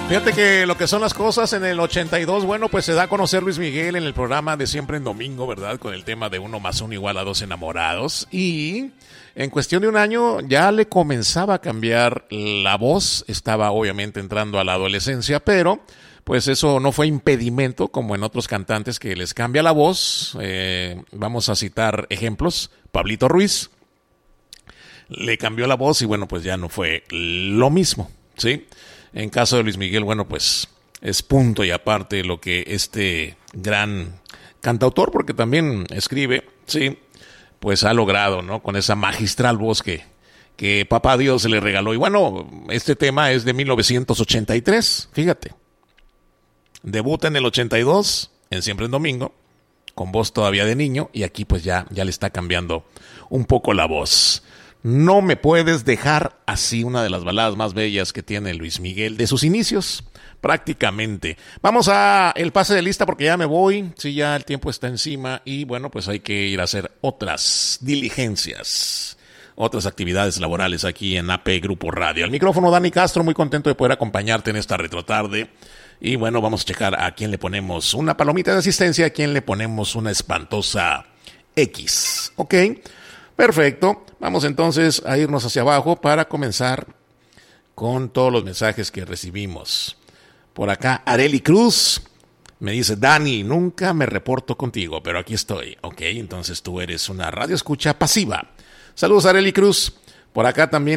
Fíjate que lo que son las cosas en el 82, bueno, pues se da a conocer Luis Miguel en el programa de Siempre en Domingo, ¿verdad? Con el tema de 1 + 1 = 2 enamorados. Y en cuestión de un año ya le comenzaba a cambiar la voz. Estaba obviamente entrando a la adolescencia, pero pues eso no fue impedimento como en otros cantantes que les cambia la voz. Vamos a citar ejemplos. Pablito Ruiz le cambió la voz y bueno, pues ya no fue lo mismo, ¿sí? En caso de Luis Miguel, bueno, pues es punto y aparte lo que este gran cantautor, porque también escribe, sí, pues ha logrado, ¿no? Con esa magistral voz que Papá Dios le regaló. Y bueno, este tema es de 1983, fíjate. Debuta en el 82, en Siempre en Domingo, con voz todavía de niño, y aquí pues ya le está cambiando un poco la voz. No me puedes dejar así, una de las baladas más bellas que tiene Luis Miguel, de sus inicios, prácticamente. Vamos a el pase de lista porque ya me voy, sí, ya el tiempo está encima y bueno, pues hay que ir a hacer otras diligencias, otras actividades laborales aquí en AP Grupo Radio. Al micrófono Dani Castro, muy contento de poder acompañarte en esta retrotarde. Y bueno, vamos a checar a quién le ponemos una palomita de asistencia, a quién le ponemos una espantosa X, ¿ok? Perfecto, vamos entonces a irnos hacia abajo para comenzar con todos los mensajes que recibimos. Por acá, Areli Cruz me dice, Dani, nunca me reporto contigo, pero aquí estoy. Ok, entonces tú eres una radioescucha pasiva. Saludos, Areli Cruz. Por acá también